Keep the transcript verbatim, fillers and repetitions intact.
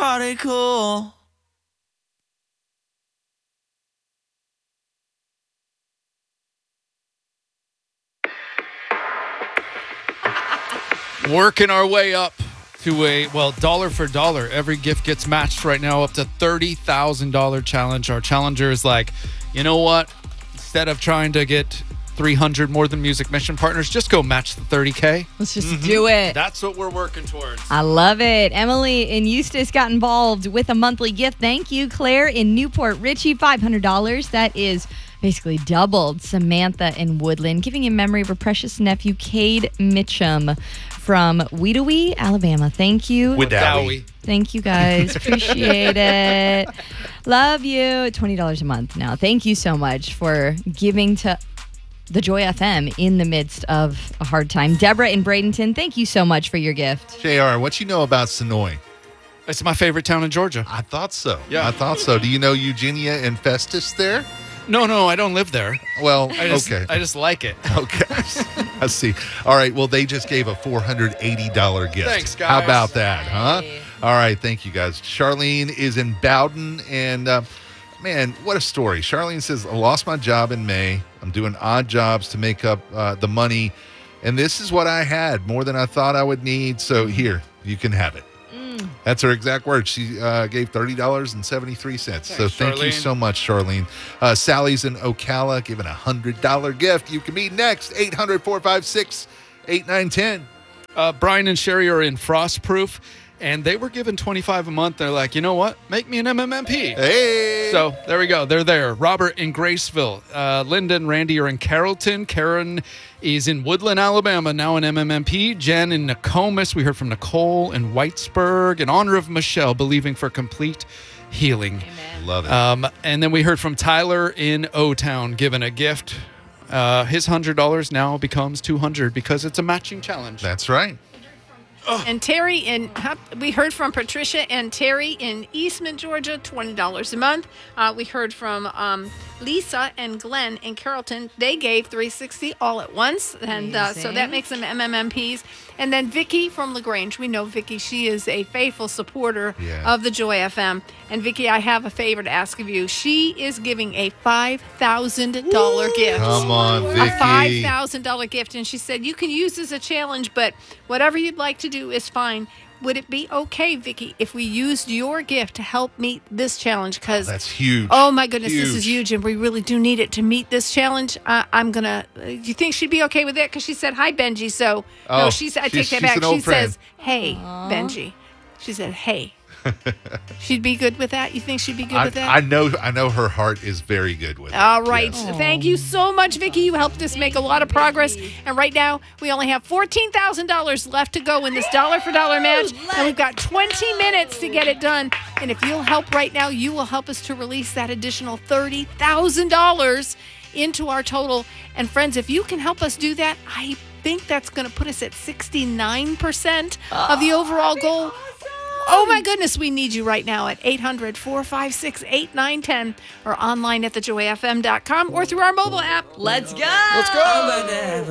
party cool. Working our way up to a, well, dollar for dollar. Every gift gets matched right now up to thirty thousand dollars challenge. Our challenger is like, you know what? Instead of trying to get three hundred More Than Music mission partners, just go match the thirty K. Let's just mm-hmm. do it. That's what we're working towards. I love it. Emily in Eustis got involved with a monthly gift. Thank you. Claire in Newport Richie, five hundred dollars. That is basically doubled. Samantha in Woodland, giving in memory of her precious nephew, Cade Mitchum from Wedowee, Alabama. Thank you. Wedowee. Thank you, guys. Appreciate it. Love you. twenty dollars a month now. Thank you so much for giving to the Joy F M in the midst of a hard time. Deborah in Bradenton, thank you so much for your gift. J R, what you know about Sonoy? It's my favorite town in Georgia. I thought so. Yeah. I thought so. Do you know Eugenia and Festus there? No, no, I don't live there. Well, I just, okay. I just like it. Okay. I see. All right. Well, they just gave a four hundred eighty dollars gift. Thanks, guys. How about that, huh? All right. Thank you, guys. Charlene is in Bowden. And, uh, man, what a story. Charlene says, I lost my job in May. I'm doing odd jobs to make up uh, the money. And this is what I had, more than I thought I would need. So here, you can have it. Mm. That's her exact words. She uh, gave thirty dollars and seventy-three cents. So thank Charlene. you so much, Charlene. Uh, Sally's in Ocala giving a one hundred dollars gift. You can be next. eight hundred, four five six, eight nine one zero. Uh, Brian and Sherry are in Frostproof, and they were given twenty-five dollars a month. They're like, you know what? Make me an M M M P. Hey. So there we go. They're there. Robert in Graceville. Uh, Linda and Randy are in Carrollton. Karen is in Woodland, Alabama, now an M M M P. Jen in Nokomis. We heard from Nicole in Whitesburg. In honor of Michelle, believing for complete healing. Amen. Love it. Um, and then we heard from Tyler in O-Town, given a gift. Uh, his one hundred dollars now becomes two hundred dollars because it's a matching challenge. That's right. And Terry in, we heard from Patricia and Terry in Eastman, Georgia, twenty dollars a month. Uh, we heard from um, Lisa and Glenn in Carrollton. They gave three hundred sixty dollars all at once. And uh, so that makes them M M M Ps. And then Vicky from LaGrange. We know Vicky. She is a faithful supporter Yeah. of the Joy F M. And Vicky, I have a favor to ask of you. She is giving a five thousand dollars gift. Come on, Vicky. A five thousand dollars gift. And she said, you can use this as a challenge, but whatever you'd like to do is fine. Would it be okay, Vicky, if we used your gift to help meet this challenge? Because That's huge. oh my goodness, this is Huge. huge, and we really do need it to meet this challenge. Uh, I'm gonna. Uh, do you think she'd be okay with it? Because she said hi, Benji. So Oh, no, she said I she's- take that she's back. an She old friend. says, "Hey, Benji." She said, "Hey." She'd be good with that. You think she'd be good I, with that? I know I know her heart is very good with it. All right. Yes. Thank you so much, Vicky. You helped us make a lot of progress. And right now, we only have fourteen thousand dollars left to go in this dollar for dollar match. And we've got twenty minutes to get it done. And if you'll help right now, you will help us to release that additional thirty thousand dollars into our total. And friends, if you can help us do that, I think that's going to put us at sixty-nine percent of the overall goal. Oh my goodness, we need you right now at eight hundred, four five six, eight nine one zero or online at the joy f m dot com or through our mobile app. Let's go. Let's go.